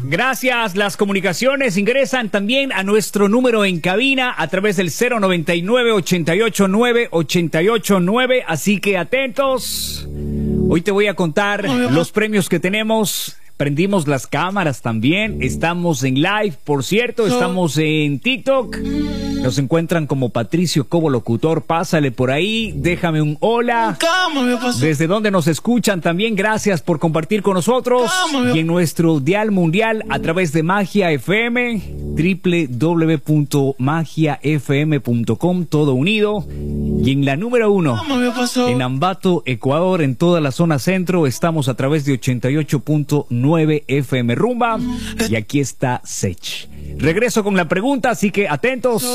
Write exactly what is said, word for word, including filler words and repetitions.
Gracias. Las comunicaciones ingresan también a nuestro número en cabina a través del cero noventa y nueve, ochenta y ocho nueve, ochenta y ocho nueve. Así que atentos. Hoy te voy a contar los premios que tenemos. Prendimos las cámaras también. Estamos en live, por cierto. Estamos en TikTok. Nos encuentran como Patricio Cobo Locutor. Pásale por ahí. Déjame un hola. Desde donde nos escuchan también. Gracias por compartir con nosotros. Y en nuestro dial mundial a través de Magia F M. doble u doble u doble u punto magia f m punto com. Todo unido. Y en la número uno. En Ambato, Ecuador. En toda la zona centro. Estamos a través de ochenta y ocho punto nueve F M Rumba. Y aquí está Sech. Regreso con la pregunta, así que atentos.